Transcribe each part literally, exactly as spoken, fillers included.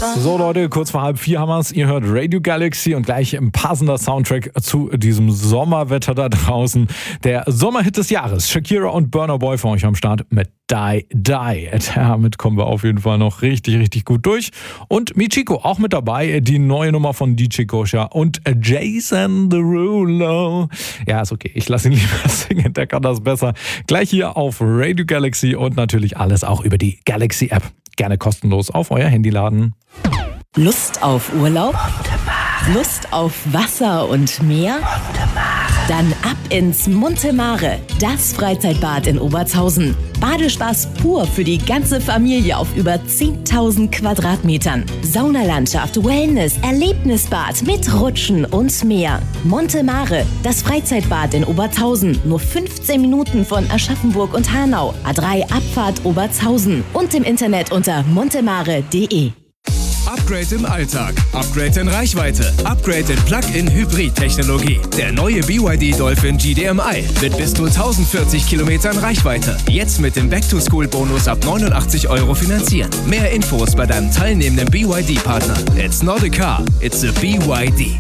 So Leute, kurz vor halb vier haben wir es. Ihr hört Radio Galaxy und gleich ein passender Soundtrack zu diesem Sommerwetter da draußen. Der Sommerhit des Jahres. Shakira und Burna Boy für euch am Start mit Die Die. Damit kommen wir auf jeden Fall noch richtig, richtig gut durch. Und Michiko auch mit dabei. Die neue Nummer von D J Kosha und Jason Derulo. Ja, ist okay. Ich lasse ihn lieber singen. Der kann das besser. Gleich hier auf Radio Galaxy und natürlich alles auch über die Galaxy App. Gerne kostenlos auf euer Handy laden. Lust auf Urlaub? Lust auf Wasser und Meer? Dann ab ins Monte Mare, das Freizeitbad in Obertshausen. Badespaß pur für die ganze Familie auf über zehntausend Quadratmetern. Saunalandschaft, Wellness, Erlebnisbad mit Rutschen und mehr. Monte Mare, das Freizeitbad in Obertshausen. Nur fünfzehn Minuten von Aschaffenburg und Hanau. A drei Abfahrt Obertshausen. Und im Internet unter montemare punkt de. Upgrade im Alltag, Upgrade in Reichweite, Upgrade in Plug-in-Hybrid-Technologie. Der neue B Y D Dolphin G D M I mit bis zu tausendvierzig Kilometern Reichweite. Jetzt mit dem Back-to-School-Bonus ab neunundachtzig Euro finanzieren. Mehr Infos bei deinem teilnehmenden B Y D-Partner. It's not a car, it's a B Y D.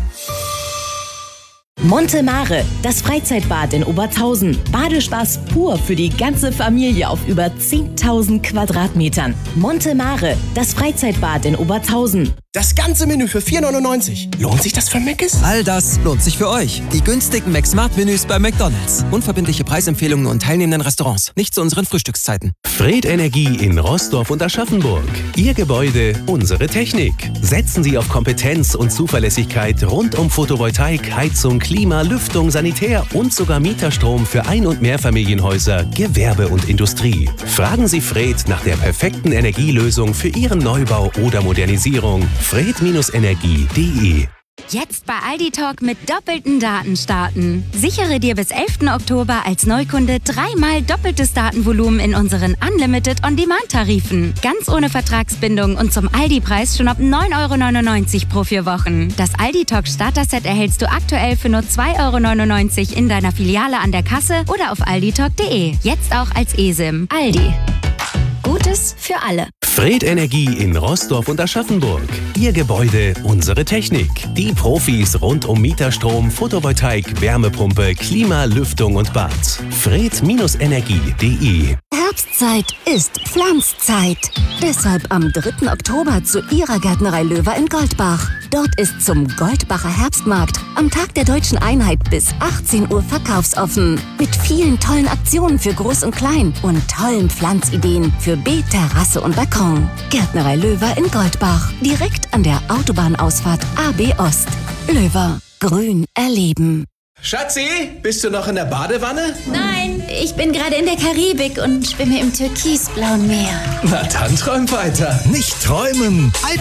Monte Mare, das Freizeitbad in Obertshausen. Badespaß pur für die ganze Familie auf über zehntausend Quadratmetern. Monte Mare, das Freizeitbad in Obertshausen. Das ganze Menü für vier Neunundneunzig. Lohnt sich das für Mc's? All das lohnt sich für euch. Die günstigen McSmart-Menüs bei McDonald's. Unverbindliche Preisempfehlungen und teilnehmenden Restaurants. Nicht zu unseren Frühstückszeiten. Fred Energie in Roßdorf und Aschaffenburg. Ihr Gebäude, unsere Technik. Setzen Sie auf Kompetenz und Zuverlässigkeit rund um Photovoltaik, Heizung, Klima, Lüftung, Sanitär und sogar Mieterstrom für Ein- und Mehrfamilienhäuser, Gewerbe und Industrie. Fragen Sie Fred nach der perfekten Energielösung für Ihren Neubau oder Modernisierung. fred Energie punkt de. Jetzt bei Aldi Talk mit doppelten Daten starten. Sichere dir bis elften Oktober als Neukunde dreimal doppeltes Datenvolumen in unseren Unlimited On-Demand-Tarifen. Ganz ohne Vertragsbindung und zum Aldi-Preis schon ab neun Euro neunundneunzig pro vier Wochen. Das Aldi Talk Starter-Set erhältst du aktuell für nur zwei Euro neunundneunzig in deiner Filiale an der Kasse oder auf aldi talk punkt de. Jetzt auch als eSIM. Aldi. Gutes für alle. Fred Energie in Roßdorf und Aschaffenburg. Ihr Gebäude, unsere Technik. Die Profis rund um Mieterstrom, Photovoltaik, Wärmepumpe, Klima, Lüftung und Bad. fred Energie punkt de. Herbstzeit ist Pflanzzeit. Deshalb am dritten Oktober zu Ihrer Gärtnerei Löwer in Goldbach. Dort ist zum Goldbacher Herbstmarkt am Tag der Deutschen Einheit bis achtzehn Uhr verkaufsoffen. Mit vielen tollen Aktionen für Groß und Klein und tollen Pflanzideen für Beet, Terrasse und Balkon. Gärtnerei Löwer in Goldbach. Direkt an der Autobahnausfahrt A B Ost. Löwer. Grün erleben. Schatzi, bist du noch in der Badewanne? Nein, ich bin gerade in der Karibik und schwimme im türkisblauen Meer. Na dann träum weiter. Nicht träumen.